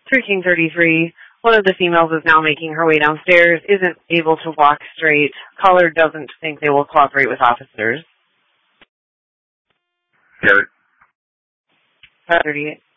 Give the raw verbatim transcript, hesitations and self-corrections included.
three King thirty-three. One of the females is now making her way downstairs, isn't able to walk straight. Caller doesn't think they will cooperate with officers. Garrett. five thirty-eight.